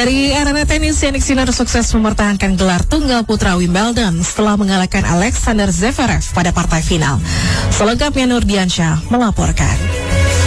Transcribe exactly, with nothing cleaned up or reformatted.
Dari arena tenis, Jannik Sinner sukses mempertahankan gelar tunggal putra Wimbledon setelah mengalahkan Alexander Zverev pada partai final. Selengkapnya Nur Diansyah melaporkan.